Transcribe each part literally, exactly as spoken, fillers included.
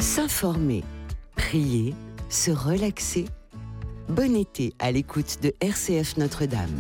S'informer, prier, se relaxer. Bon été à l'écoute de R C F Notre-Dame.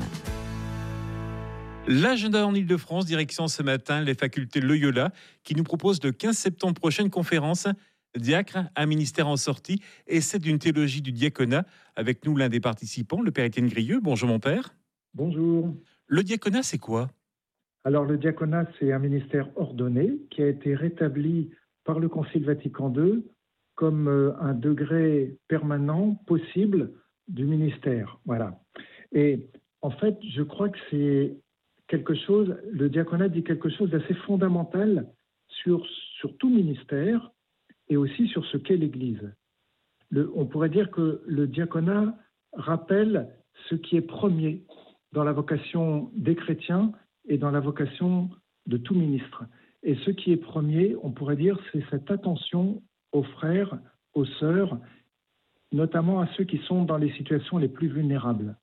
L'agenda en Ile-de-France, direction ce matin les facultés Loyola, qui nous propose le quinze septembre prochaine conférence Diacre, un ministère en sortie, essai d'une théologie du diaconat. Avec nous l'un des participants, le père Étienne Grieux. Bonjour mon père. Bonjour. Le diaconat, c'est quoi ? Alors le diaconat, c'est un ministère ordonné qui a été rétabli par le Concile Vatican deux comme un degré permanent possible du ministère. Voilà. Et en fait, je crois que c'est quelque chose, le diaconat dit quelque chose d'assez fondamental sur, sur tout ministère et aussi sur ce qu'est l'Église. Le, on pourrait dire que le diaconat rappelle ce qui est premier dans la vocation des chrétiens et dans la vocation de tout ministre. Et ce qui est premier, on pourrait dire, c'est cette attention aux frères, aux sœurs, notamment à ceux qui sont dans les situations les plus vulnérables.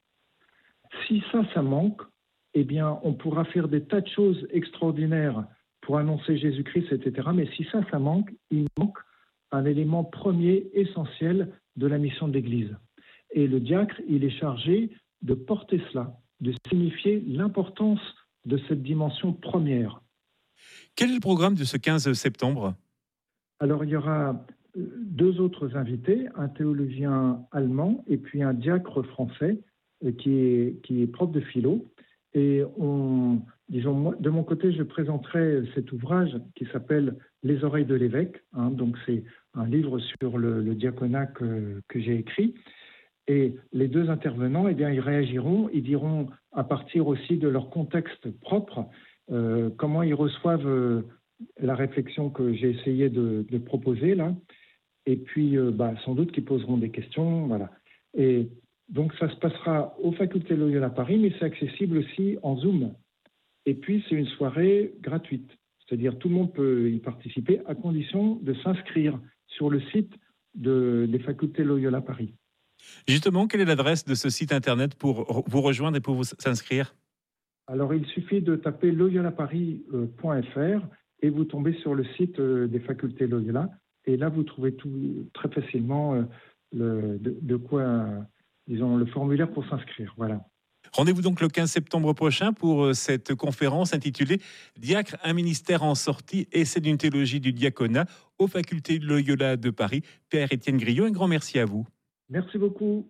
Si ça, ça manque, eh bien, on pourra faire des tas de choses extraordinaires pour annoncer Jésus-Christ, et cetera. Mais si ça, ça manque, il manque un élément premier, essentiel de la mission de l'Église. Et le diacre, il est chargé de porter cela, de signifier l'importance de cette dimension première. Quel est le programme de ce quinze septembre ? Alors, il y aura deux autres invités, un théologien allemand et puis un diacre français qui est, qui est prof de philo. Et on, disons, moi, de mon côté, je présenterai cet ouvrage qui s'appelle « Les oreilles de l'évêque ». Hein, donc, c'est un livre sur le, le diaconat que, que j'ai écrit. Et les deux intervenants, eh bien, ils réagiront, ils diront, à partir aussi de leur contexte propre, euh, comment ils reçoivent euh, la réflexion que j'ai essayé de, de proposer là. Et puis, euh, bah, sans doute qu'ils poseront des questions, voilà. Et donc, ça se passera aux facultés Loyola Paris, mais c'est accessible aussi en Zoom. Et puis, c'est une soirée gratuite. C'est-à-dire, tout le monde peut y participer à condition de s'inscrire sur le site de, des facultés Loyola Paris. Justement, quelle est l'adresse de ce site internet pour vous rejoindre et pour vous s'inscrire ? Alors, il suffit de taper loyola paris point f r et vous tombez sur le site des facultés Loyola. Et là, vous trouvez tout, très facilement le, de, de quoi, disons, le formulaire pour s'inscrire. Voilà. Rendez-vous donc le quinze septembre prochain pour cette conférence intitulée « Diacre, un ministère en sortie, essai d'une théologie du diaconat » aux facultés Loyola de Paris. Père Étienne Grieux, un grand merci à vous. Merci beaucoup.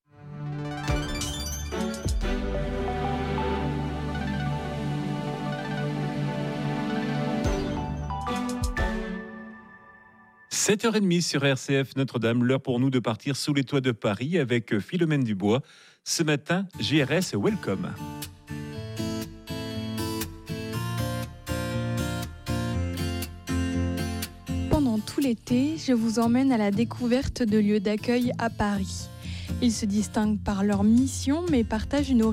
sept heures trente sur R C F Notre-Dame, l'heure pour nous de partir sous les toits de Paris avec Philomène Dubois. Ce matin, G R S Welcome. Pendant tout l'été, je vous emmène à la découverte de lieux d'accueil à Paris. Ils se distinguent par leur mission, mais partagent une